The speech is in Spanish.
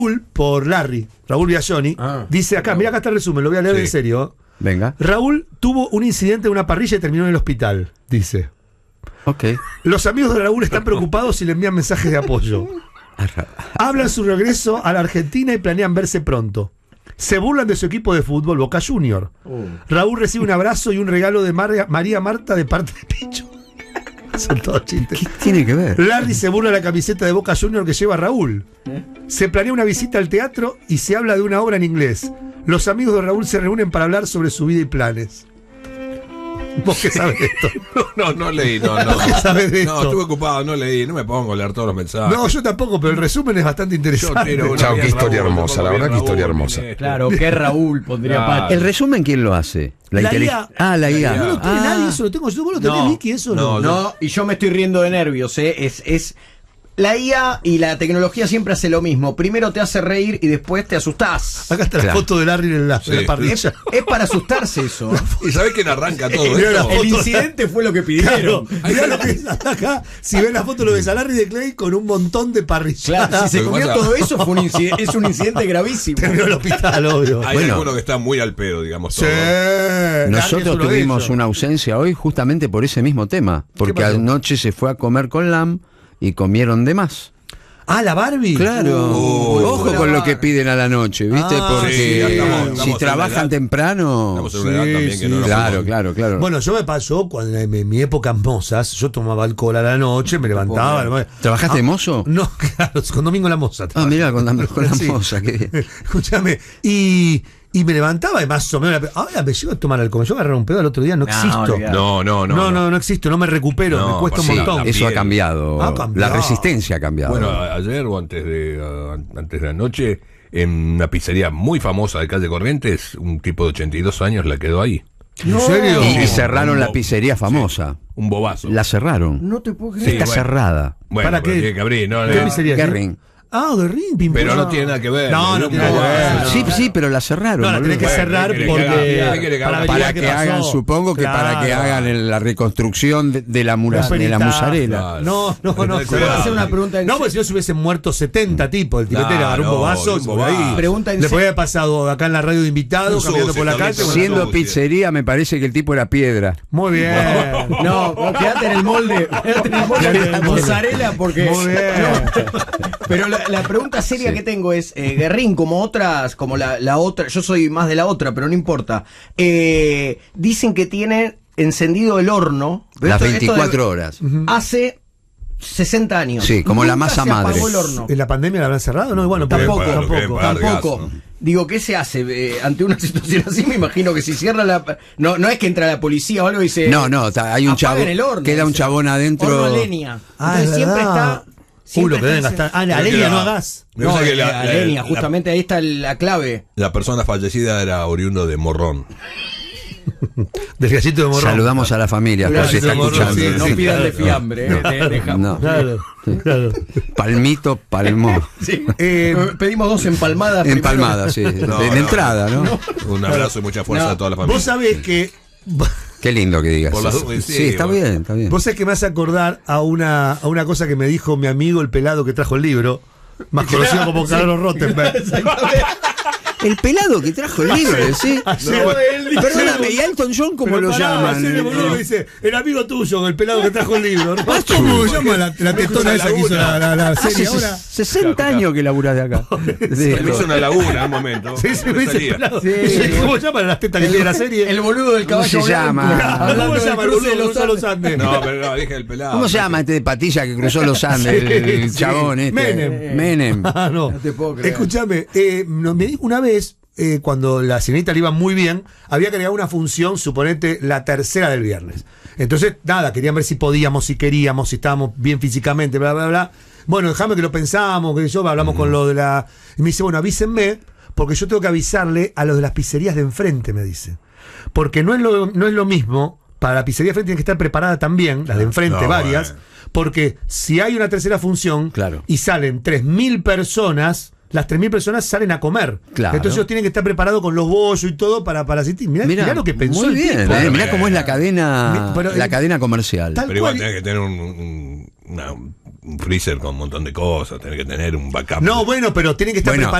por Larry, Raúl Biagioni, dice acá, mira acá está el resumen, lo voy a leer en serio. Venga. Raúl tuvo un incidente en una parrilla y terminó en el hospital, dice. Ok. Los amigos de Raúl están preocupados y le envían mensajes de apoyo. Hablan su regreso a la Argentina y planean verse pronto. Se burlan de su equipo de fútbol, Boca Junior. Raúl recibe un abrazo y un regalo de María Marta de parte de Picho. Son todos chistes. ¿Qué tiene que ver? Larry se burla de la camiseta de Boca Junior que lleva Raúl. Se planea una visita al teatro y se habla de una obra en inglés. Los amigos de Raúl se reúnen para hablar sobre su vida y planes. ¿Vos qué sabes de esto? No leí, no. ¿Vos qué sabes de esto? No, estuve ocupado, no leí, no me pongo a leer todos los mensajes. No, yo tampoco, pero el resumen es bastante interesante. Chao, qué historia hermosa, la verdad que historia hermosa. Claro, que Raúl pondría Pato. ¿El resumen quién lo hace? La IA. La IA. No lo tiene nadie, eso lo tengo yo. ¿Vos lo tenés, Vicky? Eso no. No, y yo me estoy riendo de nervios, es la IA y la tecnología siempre hace lo mismo. Primero te hace reír y después te asustás. Acá está la foto de Larry en la parrilla. Es para asustarse eso. ¿Y sabés quién arranca todo Mirá esto? El incidente fue lo que pidieron. Claro, mirá lo que es acá. Si ves la foto, lo ves a Larry de Clay con un montón de parrillas. Claro, si se Lo que comió pasa- todo eso fue es un incidente gravísimo. Terminó el hospital, obvio. Hay Bueno. alguno que está muy al pedo, digamos. Sí. Todo. Larry es Nosotros uno de tuvimos ellos. una ausencia hoy justamente por ese mismo tema. Porque pasó? anoche se fue a comer con Lam y comieron de más. Ah, la Barbie. Claro. Ojo con lo que piden a la noche, ¿viste? Ah, Porque sí, estamos si en trabajan una edad- temprano. Estamos en una edad también que no nos Claro, podemos- claro. Bueno, yo me pasó cuando en mi época mozas, yo tomaba alcohol a la noche, me levantaba. ¿Trabajaste de mozo? No, claro, con Domingo la Moza. Ah, mirá, con la Sí. moza. Qué bien. Escúchame, y me levantaba y más o menos. Ahora me llego a tomar alcohol. Yo agarré un pedo el otro día, no existo. olvidate. No existo, no me recupero, No, me cuesta un sí, montón. Eso ha Bien. cambiado. Ha cambiado. La resistencia ha cambiado. Bueno, ayer o antes de anoche, en una pizzería muy famosa de calle Corrientes, un tipo de 82 años la quedó ahí. ¿En serio? y Sí, cerraron un la bo- pizzería famosa. Un bobazo. La cerraron. No te puedo Sí, creer. Está bueno. cerrada. Bueno, ¿Para pero qué? tiene que abrir, ¿no? ¿Qué pizzería? Guerrín. Ah, de Ring, Pero no tiene nada que ver. No, no tiene nada que ver. Sí, sí, pero la cerraron. No, la tenés que boludo. cerrar ¿qué quiere porque. que haga? ¿Qué quiere que haga? averiguar Para qué que pasó. hagan, supongo que para que Claro. hagan la reconstrucción de la musarela. Claro. No. ¿Se puede hacer una pregunta en No, porque si no se hubiesen muerto 70 tipos, el tipete Claro, agarró un bobazo, un se fue ahí. bobazo. Pregunta en Le serio. podía haber pasado acá en la radio de invitado, Un caminando por la sucio, calle. Carlitos. bueno, Siendo sucia. pizzería, me parece que el tipo era piedra. Muy bien. No, quedate en el molde. Quedate en el molde Quedate en de el molde. mozzarella porque. Muy bien. No. Pero la pregunta seria que tengo es: Guerrín, como otras, como la otra, yo soy más de la otra, pero no importa. Dicen que tiene encendido el horno. Las Esto de- 24 horas. Hace 60 años. Sí, como la Nunca masa se madre. apagó el horno. ¿En la pandemia la habrán cerrado? No, bueno, pero Tampoco, tampoco. tampoco. Digo, ¿qué se hace ante una situación así? Me imagino que si cierra la... No es que entra la policía o algo y dice... No, hay un "Apaguen chabón. el horno", Queda un dice. chabón adentro. Horno a leña. Ah, Entonces es siempre verdad. está... siempre Lo que deben está gastar. Ah, Creo la que leña la- no hagas. Me No, parece que a leña, justamente ahí está la clave. la persona fallecida era oriundo de Morrón. Del gallito de morrón. Saludamos a la familia, por si Gracias, está Morro, escuchando. sí, No sí, pidan de claro. fiambre, de jamón. No. Claro, claro. Palmito, palmó. Sí. Eh, Pedimos 2 empalmadas. primero. Empalmada, sí. de entrada, ¿no? Un abrazo y mucha fuerza No. a toda la familia. Vos sabés que. Qué lindo que digas. Por las eso. dudas, Sí, sí, está bueno. bien, está bien. Vos sabés que me hace acordar a una cosa que me dijo mi amigo el pelado que trajo el libro, más conocido como Carlos Rottenberg. El pelado que trajo el libro, ¿sí? Perdóname, ¿y Elton John cómo Pero lo pará, llaman? ayer, boludo, me dice, el amigo tuyo, el pelado que trajo el libro. ¿No? Ah, ¿Cómo se llama la tetona esa que hizo la Hace serie ahora? 60 años que laburás de acá. Se me hizo una laguna en un momento. Sí, se me dice Salía. pelado. Sí. ¿Cómo se llaman las tetas que tiene la serie? El boludo del ¿Cómo caballo se llama? blanco. ¿Cómo Hablando se del llama el cruce de boludo que cruzó los Andes. Andes? No, pero no, dije el pelado. ¿Cómo se llama este de patilla que cruzó los Andes? El Sí, chabón este. Menem. Menem. Ah, no. No te puedo creer. Escúchame, me dijo una vez, cuando la señorita le iba muy bien, había que agregar una función, suponete, la tercera del viernes. Entonces, nada, querían ver si podíamos, si queríamos, si estábamos bien físicamente, bla, bla, bla. Bueno, déjame que lo pensamos, que yo hablamos con lo de la... Y me dice, bueno, avísenme, porque yo tengo que avisarle a los de las pizzerías de enfrente, me dice. Porque no es lo mismo, para la pizzería de enfrente tiene que estar preparada también, las de enfrente, No, varias, bueno. porque si hay una tercera función Claro. y salen 3.000 personas, las 3.000 personas salen a comer. Claro. Entonces ellos tienen que estar preparados con los bollos y todo para asistir. Mirá lo que pensó muy el bien, tipo. mirá cómo es la cadena, Pero, la cadena comercial. tal Pero igual cual- tenés que tener un freezer con un montón de cosas, tenés que tener un backup. No, bueno, pero tienen que estar Bueno,